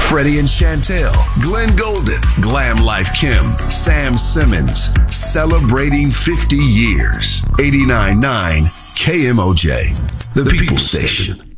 Freddie and Chantel, Glenn Golden, Glam Life Kim, Sam Simmons, celebrating 50 years. 89.9 KMOJ, the People Station.